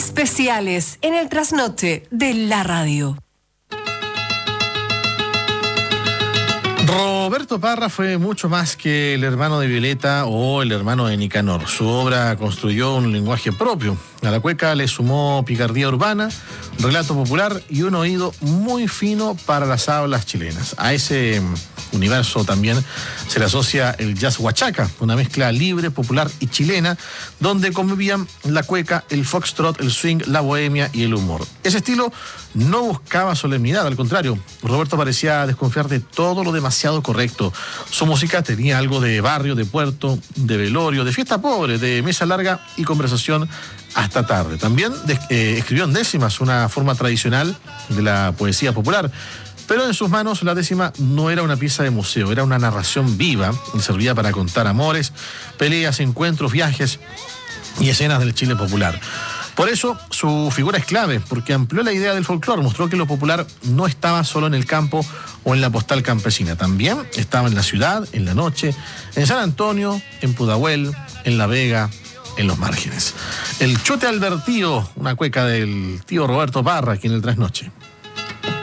Especiales en el trasnoche de la radio. Roberto Parra fue mucho más que el hermano de Violeta o el hermano de Nicanor. Su obra construyó un lenguaje propio. A la cueca le sumó picardía urbana, relato popular y un oído muy fino para las hablas chilenas. A ese universo también se le asocia el jazz huachaca, una mezcla libre, popular y chilena, donde convivían la cueca, el foxtrot, el swing, la bohemia y el humor. Ese estilo no buscaba solemnidad, al contrario, Roberto parecía desconfiar de todo lo demasiado correcto. Su música tenía algo de barrio, de puerto, de velorio, de fiesta pobre, de mesa larga y conversación hasta tarde. También escribió en décimas, una forma tradicional de la poesía popular. Pero en sus manos la décima no era una pieza de museo, era una narración viva y servía para contar amores, peleas, encuentros, viajes y escenas del Chile popular. Por eso su figura es clave, porque amplió la idea del folclore, mostró que lo popular no estaba solo en el campo o en la postal campesina, también estaba en la ciudad, en la noche, en San Antonio, en Pudahuel, en La Vega, en los márgenes. El Chote Albertío, una cueca del tío Roberto Parra aquí en el Trasnoche.